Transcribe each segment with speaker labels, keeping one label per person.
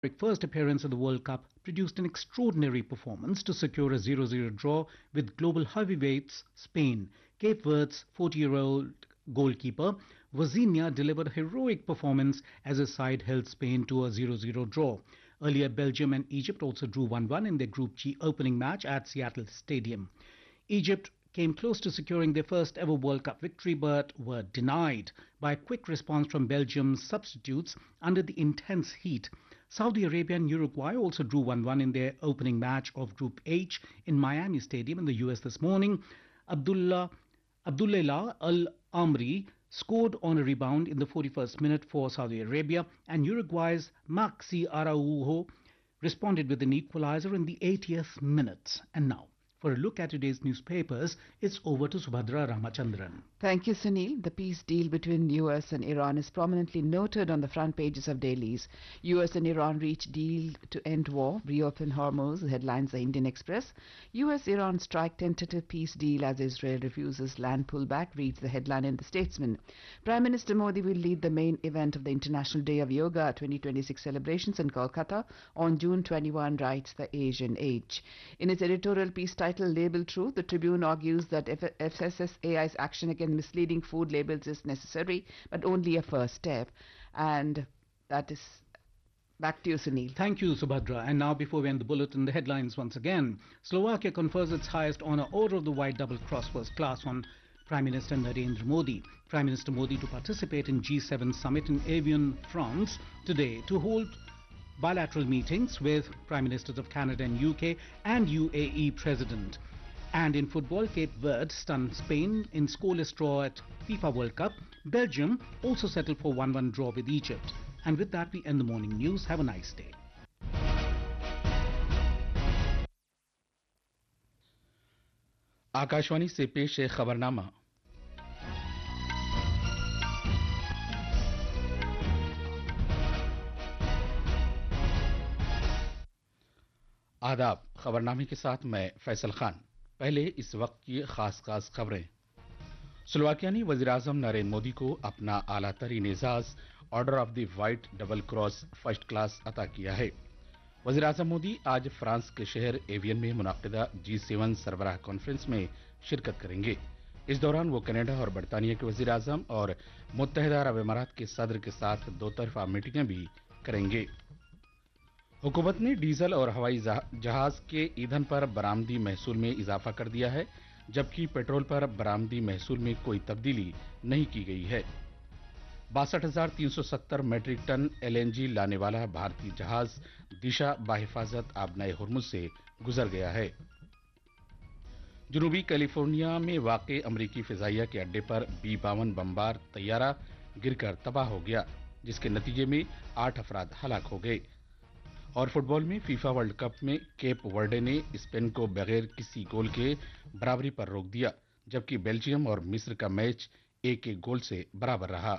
Speaker 1: first appearance at the World Cup produced an extraordinary performance to secure a 0-0 draw with global heavyweights Spain. Cape Verde's 40-year-old goalkeeper Vozinha delivered a heroic performance as his side held Spain to a 0-0 draw. Earlier, Belgium and Egypt also drew 1-1 in their Group G opening match at Seattle Stadium. Egypt came close to securing their first ever World Cup victory but were denied by a quick response from Belgium's substitutes under the intense heat. Saudi Arabia and Uruguay also drew 1-1 in their opening match of Group H in Miami Stadium in the US this morning. Abdullah Al Amri scored on a rebound in the 41st minute for Saudi Arabia, and Uruguay's Maxi Araujo responded with an equalizer in the 80th minute. And now, for a look at today's newspapers, it's over to Subhadra Ramachandran.
Speaker 2: Thank you, Sunil. The peace deal between US and Iran is prominently noted on the front pages of dailies. US and Iran reach deal to end war, reopen Hormuz, headlines the Indian Express. US-Iran strike tentative peace deal as Israel refuses land pullback, reads the headline in the Statesman. Prime Minister Modi will lead the main event of the International Day of Yoga 2026 celebrations in Kolkata on June 21, writes the Asian Age. In its editorial piece titled Label Truth, the Tribune argues that FSSAI's action against misleading food labels is necessary, but only a first step. And that is back to you, Sunil.
Speaker 1: Thank you, Subhadra. And now, before we end the bulletin, the headlines once again. Slovakia confers its highest honor, Order of the White Double Cross First Class, on Prime Minister Narendra Modi. Prime Minister Modi to participate in G7 summit in Evian, France today to hold bilateral meetings with Prime Ministers of Canada and UK and UAE President. And in football, Cape Verde stunned Spain in scoreless draw at FIFA World Cup. Belgium also settled for 1-1 draw with Egypt. And with that, we end the morning news. Have a nice day.
Speaker 3: Akashvani से पेश है खबरनामा। आदाब। खबरनामे के साथ मैं फैसल खान। पहले इस वक्त की खास खबरें। स्लोवाकिया ने वज़ीर-ए-आज़म नरेंद्र मोदी को अपना आला तरीन Ejaz order of the white double cross first class अता किया है। वज़ीर-ए-आज़म मोदी आज फ्रांस के शहर एवियन में मुनक़िदा G7 सरबराह कॉन्फ्रेंस में शिरकत करेंगे। इस दौरान वो कनाडा और बरतानिया के वज़ीर-ए-आज़म और मुत्तहिदा अरब अमारात के सदर के साथ दो तरफा मीटिंगें भी करेंगे। हुकूमत ने डीजल और हवाई जहाज के ईंधन पर बरामदी महसूल में इजाफा कर दिया है, जबकि पेट्रोल पर बरामदी महसूल में कोई तब्दीली नहीं की गई है। 62,370 मैट्रिक टन LNG लाने वाला भारतीय जहाज दिशा बाहिफाजत आबनाए हुर्मुज से गुजर गया है। जनूबी कैलिफोर्निया में वाक़ अमरीकी फिजाइया के अड्डे पर B-52 बमबार तैयारा गिरकर तबाह हो गया, जिसके नतीजे में 8 अफराद हलाक हो गए। और फुटबॉल में फीफा वर्ल्ड कप में केप वर्डे ने स्पेन को बगैर किसी गोल के बराबरी पर रोक दिया, जबकि बेल्जियम और मिस्र का मैच 1-1 गोल से बराबर रहा।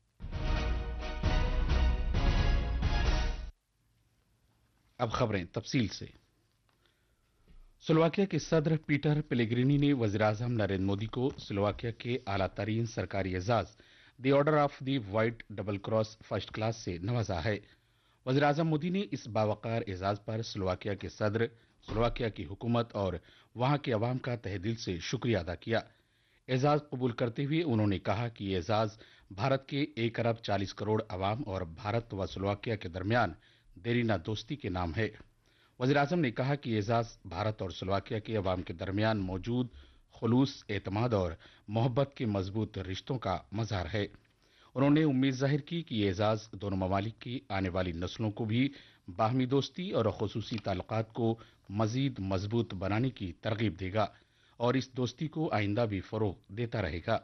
Speaker 3: अब खबरें तफसील से। स्लोवाकिया के सदर पीटर पेलेग्रिनी ने वज़ीर-ए-आज़म नरेंद्र मोदी को स्लोवाकिया के आला तरीन सरकारी Ejaz the order of the white double cross first class से नवाजा है। वज़ीर-ए-आज़म मोदी ने इस बावकार एजाज पर स्लोवाकिया के सदर, स्लोवाकिया की हुकूमत और वहां के अवाम का तहे दिल से शुक्रिया अदा किया। एजाज कबूल करते हुए उन्होंने कहा कि ये एजाज भारत के 1 अरब 40 करोड़ अवाम और भारत व स्लोवाकिया के दरमियान देरीना दोस्ती के नाम है। वज़ीर-ए-आज़म ने कहा कि एजाज भारत और स्लोवाकिया के अवाम के दरमियान मौजूद खुलूस, एतमाद और मोहब्बत के मजबूत रिश्तों का मज़हार है। उन्होंने उम्मीद जाहिर की कि ये एजाज दोनों ममालिक की आने वाली नस्लों को भी बाहमी दोस्ती और खुसूसी ताल्लुकात को मजीद मजबूत बनाने की तरगीब देगा और इस दोस्ती को आइंदा भी फरोग देता रहेगा।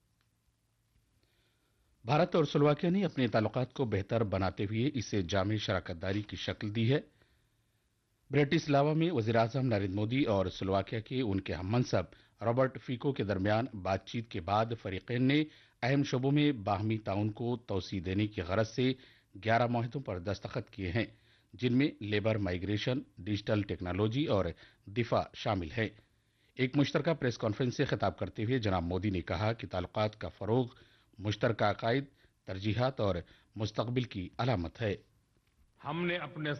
Speaker 3: भारत और स्लोवाकिया ने अपने ताल्लुकात को बेहतर बनाते हुए इसे जामे शराकतदारी की शक्ल दी है। ब्रेटिस्लावा में वज़ीर-ए-आज़म नरेंद्र मोदी और स्लोवाकिया के उनके हममनसब रॉबर्ट फीको के दरमियान बातचीत के बाद फरीकैन ने अहम शोबों में बाहमी ताउन को तोसी देने की गरज से 11 मुआहदों पर दस्तखत किए हैं, जिनमें लेबर माइग्रेशन, डिजिटल टेक्नोलॉजी और दिफा शामिल है। एक मुश्तरका प्रेस कॉन्फ्रेंस से खिताब करते हुए जनाब मोदी ने कहा कि ताल्लुकात का फरोग मुश्तरका अकायद, तरजीहात और मुस्तकबिल की अलामत है।
Speaker 4: हमने अपने